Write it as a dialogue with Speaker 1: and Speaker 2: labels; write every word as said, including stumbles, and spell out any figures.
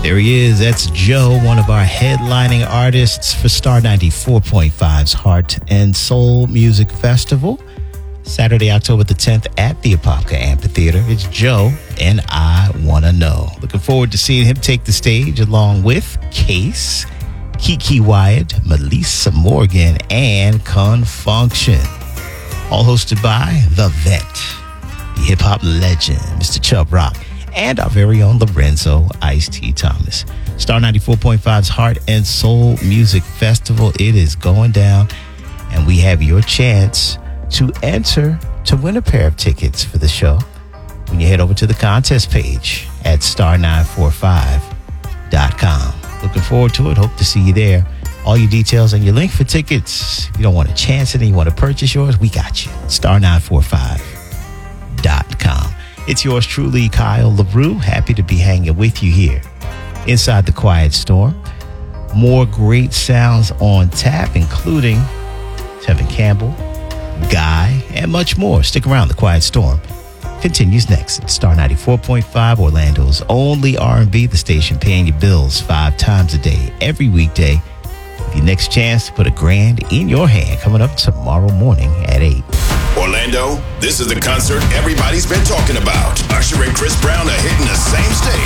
Speaker 1: There he is. That's Joe, one of our headlining artists for Star ninety-four point five's Heart and Soul Music Festival. Saturday, October the tenth at the Apopka Amphitheater. It's Joe, and I Wanna Know. Looking forward to seeing him take the stage along with Case, Kiki Wyatt, Melissa Morgan, and Confunction. All hosted by The Vet, the hip-hop legend, Mister Chubb Rock, and our very own Lorenzo Ice-T Thomas. Star ninety-four point five's Heart and Soul Music Festival. It is going down, and we have your chance to enter to win a pair of tickets for the show when you head over to the contest page at star nine four five dot com. Looking forward to it. Hope to see you there. All your details and your link for tickets. If you don't want to chance it and you want to purchase yours, we got you. star nine four five dot com. It's yours truly, Kyle LaRue. Happy to be hanging with you here inside the Quiet Storm. More great sounds on tap, including Tevin Campbell, Guy, and much more. Stick around. The Quiet Storm continues next at Star ninety-four point five, Orlando's only R and B, the station paying your bills five times a day, every weekday. With your next chance to put a grand in your hand coming up tomorrow morning at eight.
Speaker 2: Orlando, this is the concert everybody's been talking about. Usher and Chris Brown are hitting the same stage.